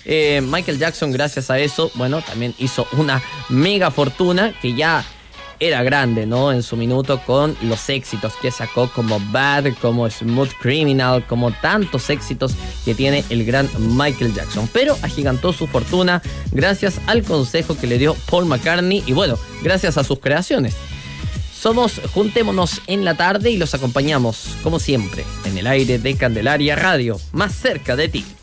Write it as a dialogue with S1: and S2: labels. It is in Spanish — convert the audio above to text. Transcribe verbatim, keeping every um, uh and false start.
S1: Eh, Michael Jackson, gracias a eso, bueno, también hizo una mega fortuna que ya era grande, ¿no? En su minuto, con los éxitos que sacó como Bad, como Smooth Criminal, como tantos éxitos que tiene el gran Michael Jackson. Pero agigantó su fortuna gracias al consejo que le dio Paul McCartney y bueno, gracias a sus creaciones. Somos Juntémonos en la Tarde y los acompañamos, como siempre, en el aire de Candelaria Radio, más cerca de ti.